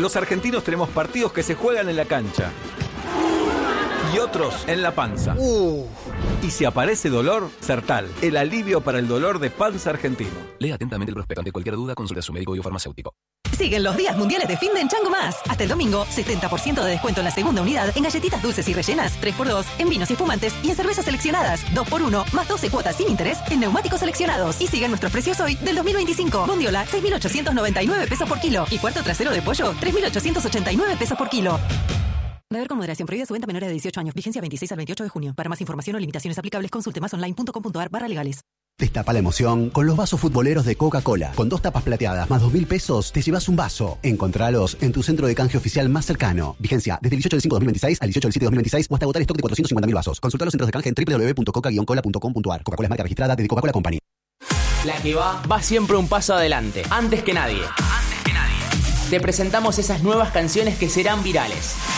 Los argentinos tenemos partidos que se juegan en la cancha y otros en la panza. Y si aparece dolor, Sertal, el alivio para el dolor de panza argentino. Lea atentamente el prospecto. Ante cualquier duda, consulte a su médico y o farmacéutico. Siguen los días mundiales de Finde en Chango Más. Hasta el domingo, 70% de descuento en la segunda unidad en galletitas dulces y rellenas, 3x2, en vinos y espumantes y en cervezas seleccionadas, 2x1, más 12 cuotas sin interés en neumáticos seleccionados. Y siguen nuestros precios hoy del 2025. Bondiola, 6.899 pesos por kilo. Y cuarto trasero de pollo, 3.889 pesos por kilo. Beber con moderación. Prohibida su venta a menores de 18 años. Vigencia 26 al 28 de junio. Para más información o limitaciones aplicables, consulte másonline.com.ar/legales. Destapa la emoción con los vasos futboleros de Coca-Cola. Con 2 tapas plateadas más 2.000 pesos, te llevas un vaso. Encontralos en tu centro de canje oficial más cercano. Vigencia desde el 18 del 5/2026 al 18 del 7/2026 o hasta agotar stock de 450.000 vasos. Consulta los centros de canje en www.coca-cola.com.ar. Coca-Cola es marca registrada de Coca-Cola Company. La que va siempre un paso adelante. Antes que nadie. Te presentamos esas nuevas canciones que serán virales.